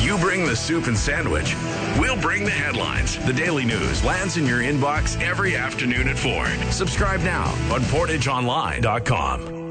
You bring the soup and sandwich. We'll bring the headlines. The Daily News lands in your inbox every afternoon at 4. Subscribe now on PortageOnline.com.